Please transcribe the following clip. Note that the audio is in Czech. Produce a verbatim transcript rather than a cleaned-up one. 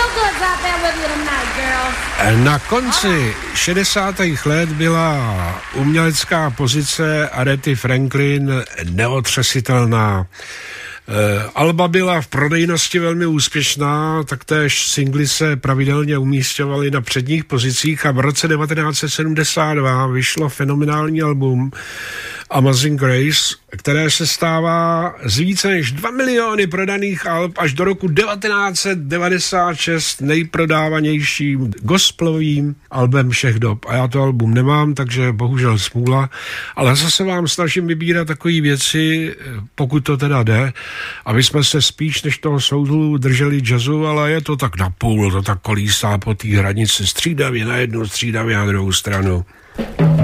Na konci šedesátých let byla umělecká pozice Arethy Franklin neotřesitelná. Alba byla v prodejnosti velmi úspěšná, taktéž singly se pravidelně umísťovaly na předních pozicích a v roce devatenáct set sedmdesát dva vyšlo fenomenální album Amazing Grace, které se stává z více než dva miliony prodaných alb až do roku devatenáct set devadesát šest nejprodávanějším gospelovým albem všech dob. A já to album nemám, takže bohužel smůla, ale zase vám snažím vybírat takové věci, pokud to teda jde, aby jsme se spíš než toho soudlu drželi jazzu, ale je to tak napůl, to tak kolísá po té hranici střídavě na jednu, střídavě na druhou stranu.